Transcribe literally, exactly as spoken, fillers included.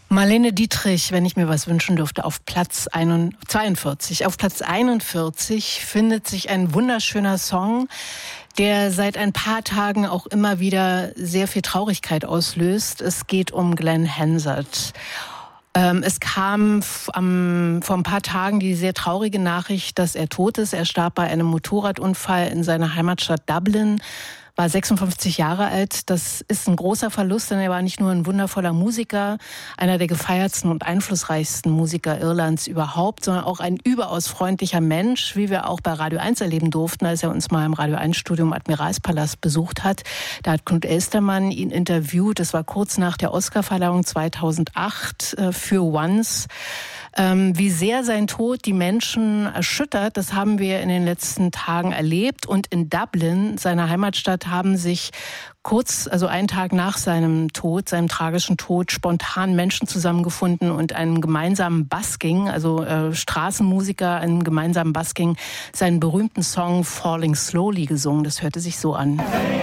Marlene Dietrich, wenn ich mir was wünschen dürfte, auf Platz zweiundvierzig. Auf Platz einundvierzig findet sich ein wunderschöner Song, der seit ein paar Tagen auch immer wieder sehr viel Traurigkeit auslöst. Es geht um Glenn Hansard. Ähm, es kam am, vor ein paar Tagen die sehr traurige Nachricht, dass er tot ist. Er starb bei einem Motorradunfall in seiner Heimatstadt Dublin. War sechsundfünfzig Jahre alt. Das ist ein großer Verlust, denn er war nicht nur ein wundervoller Musiker, einer der gefeiertsten und einflussreichsten Musiker Irlands überhaupt, sondern auch ein überaus freundlicher Mensch, wie wir auch bei Radio eins erleben durften, als er uns mal im Radio eins Studio im Admiralspalast besucht hat. Da hat Knut Elstermann ihn interviewt. Das war kurz nach der Oscarverleihung zweitausendacht äh, für Once. Ähm, wie sehr sein Tod die Menschen erschüttert, das haben wir in den letzten Tagen erlebt. Und in Dublin, seiner Heimatstadt, haben sich kurz, also einen Tag nach seinem Tod, seinem tragischen Tod, spontan Menschen zusammengefunden und einem gemeinsamen Busking, also äh, Straßenmusiker, einem gemeinsamen Busking, seinen berühmten Song Falling Slowly gesungen. Das hörte sich so an.